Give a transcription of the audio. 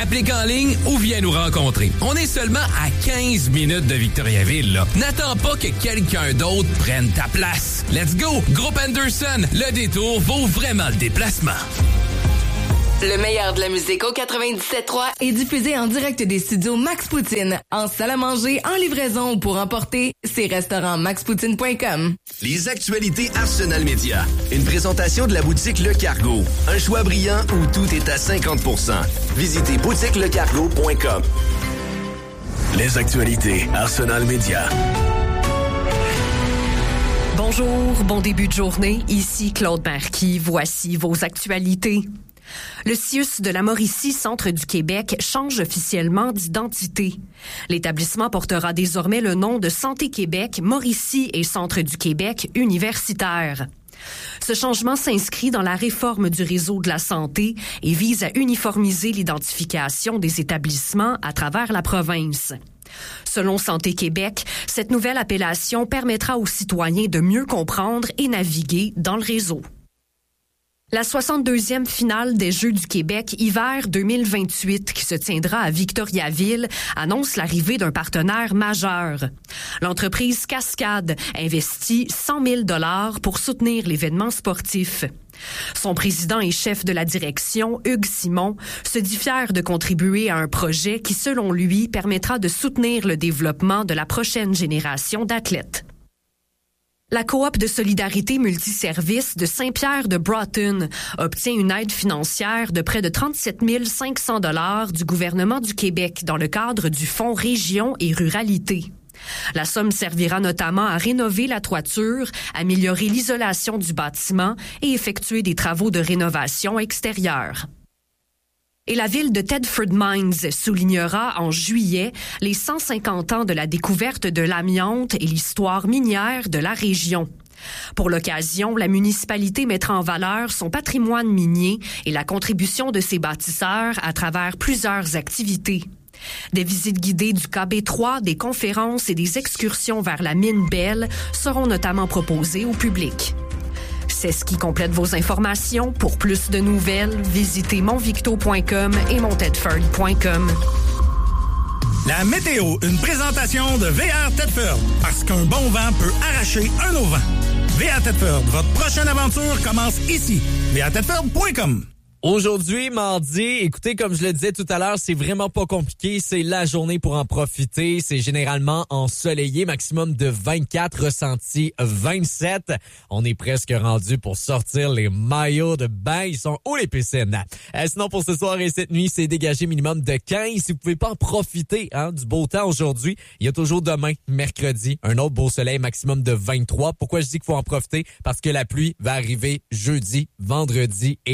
Applique en ligne ou viens nous rencontrer. On est seulement à 15 minutes de Victoriaville, là. N'attends pas que quelqu'un d'autre prenne ta place. Let's go! Groupe Anderson, le détour vaut vraiment le déplacement. Le meilleur de la musique au 97.3 est diffusé en direct des studios Max Poutine, en salle à manger, en livraison ou pour emporter, c'est restaurant maxpoutine.com. Les actualités Arsenal Média. Une présentation de la boutique Le Cargo. Un choix brillant où tout est à 50%. Visitez boutiquelecargo.com. Les actualités Arsenal Média. Bonjour, bon début de journée. Ici Claude Marquis. Voici vos actualités. Le CIUS de la Mauricie, Centre du Québec, change officiellement d'identité. L'établissement portera désormais le nom de Santé Québec, Mauricie et Centre du Québec universitaire. Ce changement s'inscrit dans la réforme du réseau de la santé et vise à uniformiser l'identification des établissements à travers la province. Selon Santé Québec, cette nouvelle appellation permettra aux citoyens de mieux comprendre et naviguer dans le réseau. La 62e finale des Jeux du Québec hiver 2028 qui se tiendra à Victoriaville annonce l'arrivée d'un partenaire majeur. L'entreprise Cascade investit 100 000 $ pour soutenir l'événement sportif. Son président et chef de la direction, Hugues Simon, se dit fier de contribuer à un projet qui, selon lui, permettra de soutenir le développement de la prochaine génération d'athlètes. La coop de solidarité multiservice de Saint-Pierre de Broughton obtient une aide financière de près de 37 500 $ du gouvernement du Québec dans le cadre du Fonds Région et Ruralité. La somme servira notamment à rénover la toiture, améliorer l'isolation du bâtiment et effectuer des travaux de rénovation extérieure. Et la ville de Thetford Mines soulignera en juillet les 150 ans de la découverte de l'amiante et l'histoire minière de la région. Pour l'occasion, la municipalité mettra en valeur son patrimoine minier et la contribution de ses bâtisseurs à travers plusieurs activités. Des visites guidées du KB3, des conférences et des excursions vers la mine Belle seront notamment proposées au public. C'est ce qui complète vos informations. Pour plus de nouvelles, visitez monvicto.com et montedford.com. La météo, une présentation de VR Thetford. Parce qu'un bon vent peut arracher un autre vent. VR Thetford, votre prochaine aventure commence ici. VRThetford.com. Aujourd'hui, mardi, écoutez, comme je le disais tout à l'heure, c'est vraiment pas compliqué. C'est la journée pour en profiter. C'est généralement ensoleillé, maximum de 24, ressenti 27. On est presque rendu pour sortir les maillots de bain. Ils sont où les piscines? Sinon, pour ce soir et cette nuit, c'est dégagé minimum de 15. Si vous pouvez pas en profiter du beau temps aujourd'hui, il y a toujours demain, mercredi, un autre beau soleil, maximum de 23. Pourquoi je dis qu'il faut en profiter? Parce que la pluie va arriver jeudi, vendredi et